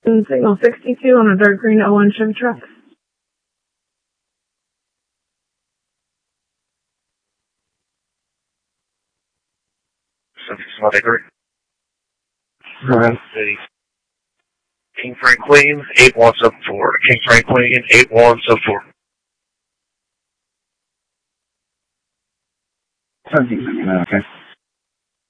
Signal 62 on a dark green 01 Chevy truck. City. King Franklin, 8174. King Franklin, 8174. Okay.